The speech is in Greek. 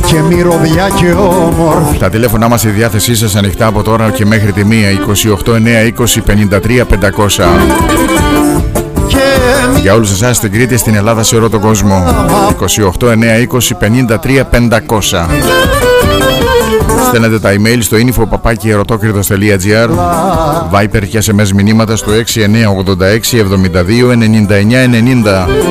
και μυρωδιά και όμορφη. Τα τηλέφωνά μας στη διάθεσή σας ανοιχτά από τώρα και μέχρι τη 1, 28 9 20 53 500. Για όλους εσάς στην Κρήτη, στην Ελλάδα, σε όλο τον κόσμο. 28 9 20 53 500. Στέλνετε τα email στο info@erotocritos.gr, Viper και SMS μηνύματα στο 6986 72 99 90.